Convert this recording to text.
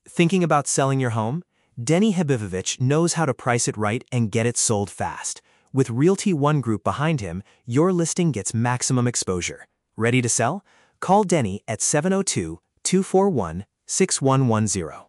Thinking about selling your home? Denny Habivovich knows how to price it right and get it sold fast. With Realty One Group behind him, your listing gets maximum exposure. Ready to sell? Call Denny at 702-241-6110.